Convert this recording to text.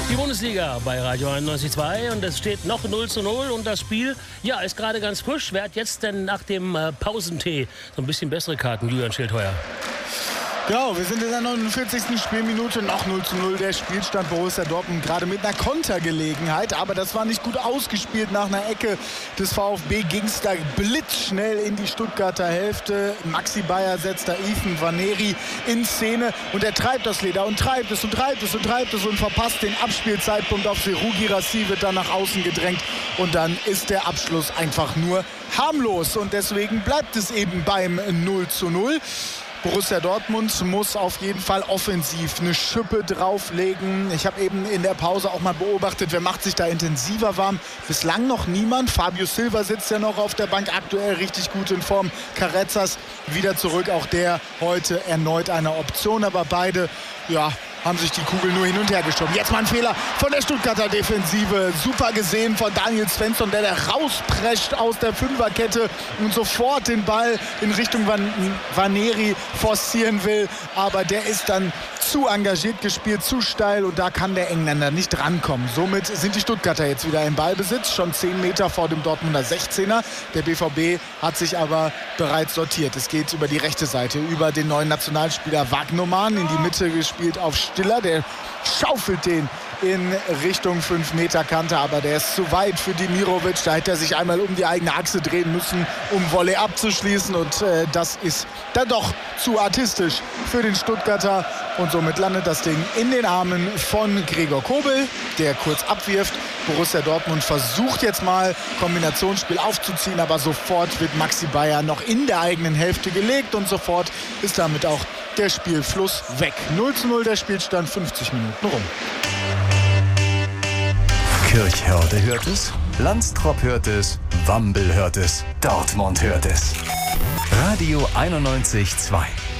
Die Bundesliga bei Radio 91.2 und es steht noch 0:0 und das Spiel, ja, ist gerade ganz frisch. Wer hat jetzt denn nach dem Pausentee so ein bisschen bessere Karten, Julian Schildheuer? Genau, wir sind in der 49. Spielminute, noch 0:0 der Spielstand. Borussia Dortmund gerade mit einer Kontergelegenheit, aber das war nicht gut ausgespielt. Nach einer Ecke des VfB ging es da blitzschnell in die Stuttgarter Hälfte. Maxi Bayer setzt da Ethan Vaneri in Szene und er treibt das Leder und treibt es und verpasst den Abspielzeitpunkt auf Serhou Guirassy, wird dann nach außen gedrängt und dann ist der Abschluss einfach nur harmlos und deswegen bleibt es eben beim 0:0. Borussia Dortmund muss auf jeden Fall offensiv eine Schippe drauflegen. Ich habe eben in der Pause auch mal beobachtet, wer macht sich da intensiver warm. Bislang noch niemand. Fabio Silva sitzt ja noch auf der Bank, aktuell richtig gut in Form. Carrezzas wieder zurück, auch der heute erneut eine Option. Aber beide, ja, haben sich die Kugel nur hin und her geschoben. Jetzt mal ein Fehler von der Stuttgarter Defensive. Super gesehen von Daniel Svensson, der rausprescht aus der Fünferkette und sofort den Ball in Richtung Vaneri forcieren will. Aber der ist dann zu engagiert gespielt, zu steil und da kann der Engländer nicht rankommen. Somit sind die Stuttgarter jetzt wieder im Ballbesitz, schon 10 Meter vor dem Dortmunder 16er. Der BVB hat sich aber bereits sortiert. Es geht über die rechte Seite, über den neuen Nationalspieler Wagnoman, in die Mitte gespielt auf Stiller. Der schaufelt den in Richtung 5-Meter-Kante, aber der ist zu weit für Demirovic. Da hätte er sich einmal um die eigene Achse drehen müssen, um Volley abzuschließen und das ist dann doch zu artistisch für den Stuttgarter und somit landet das Ding in den Armen von Gregor Kobel, der kurz abwirft. Borussia Dortmund versucht jetzt mal Kombinationsspiel aufzuziehen, aber sofort wird Maxi Bayer noch in der eigenen Hälfte gelegt und sofort ist damit auch der Spielfluss weg. 0:0 der Spielstand, 50 Minuten rum. Kirchhörde hört es, Landstrop hört es, Wambel hört es, Dortmund hört es. Radio 91.2.